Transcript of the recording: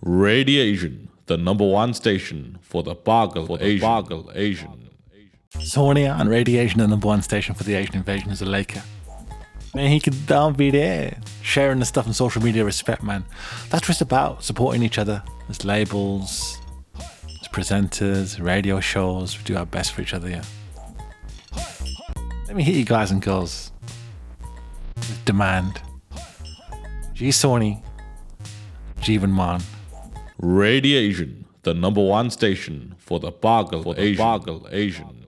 Radiation, the number one station for the Bargle Asian. Sonia and Radiation, the number one station for the Asian invasion, is a Laker. Man, he could down be there, sharing the stuff on social media, respect, man. That's what it's about, supporting each other as labels, as presenters, radio shows. We do our best for each other, yeah. Let me hit you guys and girls with demand. G Sony, Jeevan Man. Radiation, the number one station for the Bargle Asian.